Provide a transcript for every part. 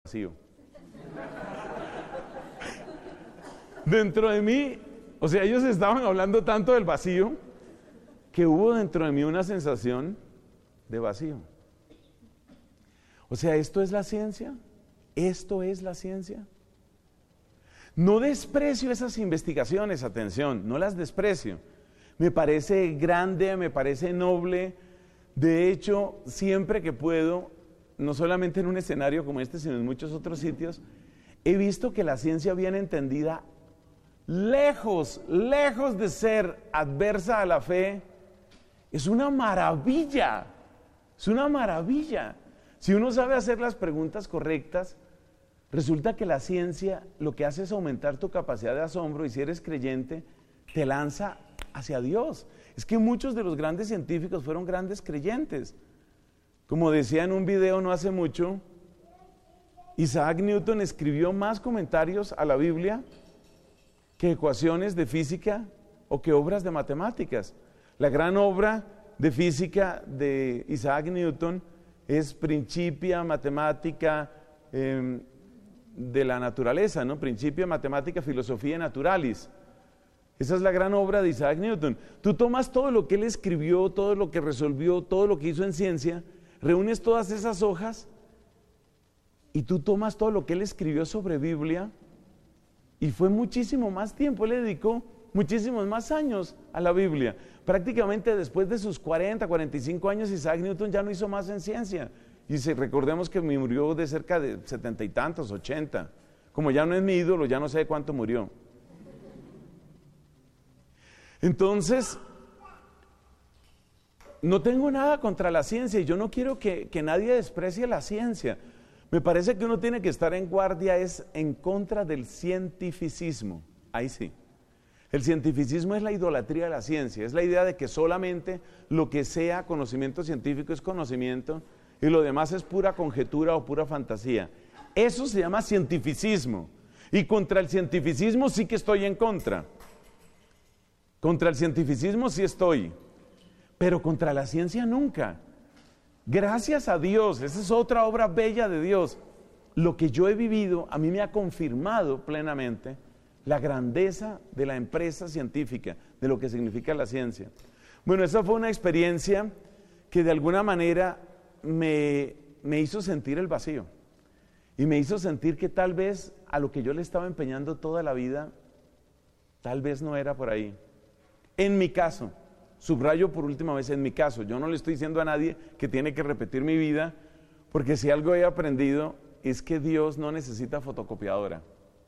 vacío. Dentro de mí, o sea, ellos estaban hablando tanto del vacío que hubo dentro de mí una sensación de vacío. O sea, ¿esto es la ciencia? ¿Esto es la ciencia? No desprecio esas investigaciones, atención, no las desprecio. Me parece grande, me parece noble. De hecho, siempre que puedo, no solamente en un escenario como este, sino en muchos otros sitios, he visto que la ciencia bien entendida, lejos de ser adversa a la fe, es una maravilla, es una maravilla. Si uno sabe hacer las preguntas correctas, resulta que la ciencia lo que hace es aumentar tu capacidad de asombro y si eres creyente, te lanza hacia Dios. Es que muchos de los grandes científicos fueron grandes creyentes. Como decía en un video no hace mucho, Isaac Newton escribió más comentarios a la Biblia que ecuaciones de física o que obras de matemáticas. La gran obra de física de Isaac Newton es Principia Mathematica de la Naturaleza, ¿no? Principia Mathematica Philosophiae Naturalis. Esa es la gran obra de Isaac Newton. Tú tomas todo lo que él escribió, todo lo que resolvió, todo lo que hizo en ciencia, reúnes todas esas hojas y tú tomas todo lo que él escribió sobre Biblia y fue muchísimo más tiempo, él le dedicó muchísimos más años a la Biblia. Prácticamente después de sus 40, 45 años, Isaac Newton ya no hizo más en ciencia. Y recordemos que murió de cerca de 70 y tantos, 80. Como ya no es mi ídolo, ya no sé de cuánto murió. Entonces, no tengo nada contra la ciencia y yo no quiero que nadie desprecie la ciencia. Me parece que uno tiene que estar en guardia es en contra del cientificismo. Ahí sí. El cientificismo es la idolatría de la ciencia, es la idea de que solamente lo que sea conocimiento científico es conocimiento y lo demás es pura conjetura o pura fantasía. Eso se llama cientificismo y contra el cientificismo sí que estoy en contra. Contra el cientificismo sí estoy, pero contra la ciencia nunca. Gracias a Dios, esa es otra obra bella de Dios. Lo que yo he vivido a mí me ha confirmado plenamente la grandeza de la empresa científica, de lo que significa la ciencia. Bueno, esa fue una experiencia que de alguna manera me hizo sentir el vacío y me hizo sentir que tal vez a lo que yo le estaba empeñando toda la vida, tal vez no era por ahí. En mi caso, subrayo por última vez, en mi caso, yo no le estoy diciendo a nadie que tiene que repetir mi vida, porque si algo he aprendido es que Dios no necesita fotocopiadora.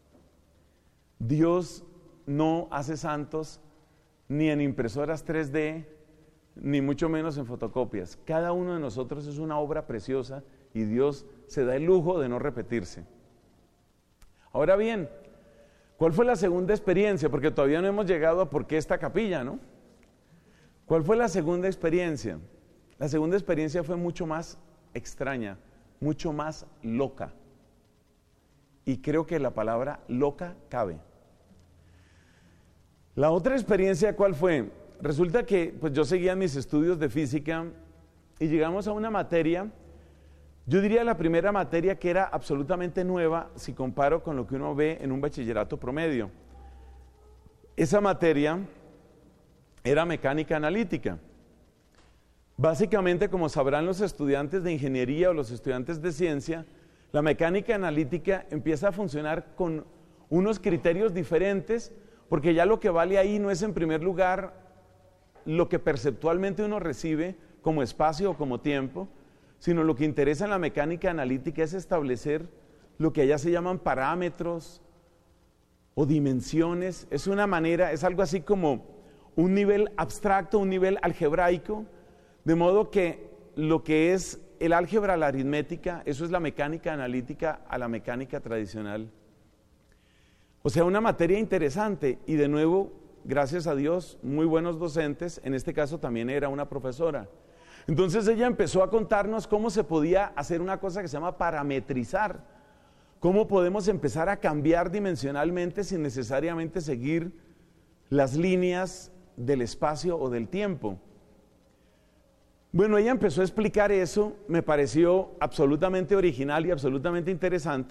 Dios no hace santos ni en impresoras 3D, ni mucho menos en fotocopias. Cada uno de nosotros es una obra preciosa y Dios se da el lujo de no repetirse. Ahora bien, ¿cuál fue la segunda experiencia? Porque todavía no hemos llegado a por qué esta capilla, ¿no? ¿Cuál fue la segunda experiencia? La segunda experiencia fue mucho más extraña, mucho más loca. Y creo que la palabra loca cabe. La otra experiencia, ¿cuál fue? Resulta que pues yo seguía mis estudios de física y llegamos a una materia, yo diría la primera materia que era absolutamente nueva si comparo con lo que uno ve en un bachillerato promedio. Esa materia era mecánica analítica. Básicamente, como sabrán los estudiantes de ingeniería o los estudiantes de ciencia, la mecánica analítica empieza a funcionar con unos criterios diferentes, porque ya lo que vale ahí no es en primer lugar lo que perceptualmente uno recibe como espacio o como tiempo, sino lo que interesa en la mecánica analítica es establecer lo que allá se llaman parámetros o dimensiones. Es una manera, es algo así como un nivel abstracto, un nivel algebraico, de modo que lo que es el álgebra, la aritmética, eso es la mecánica analítica a la mecánica tradicional. O sea, una materia interesante y de nuevo, gracias a Dios, muy buenos docentes, en este caso también era una profesora. Entonces ella empezó a contarnos cómo se podía hacer una cosa que se llama parametrizar, cómo podemos empezar a cambiar dimensionalmente sin necesariamente seguir las líneas del espacio o del tiempo. Bueno, ella empezó a explicar eso, me pareció absolutamente original y absolutamente interesante.